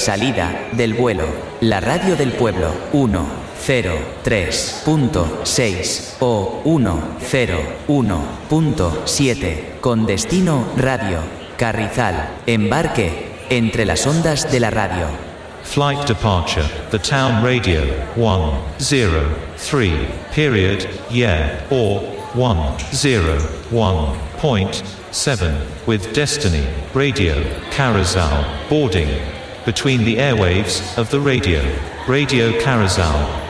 Salida del vuelo. La radio del pueblo. 103.6 o 101.7. Con destino radio. Carrizal. Embarque entre las ondas de la radio. Flight departure, the town radio, 103, period, yeah, or 101.7, with destiny, radio, Carrizal, boarding, between the airwaves of the radio, Radio Carrizal.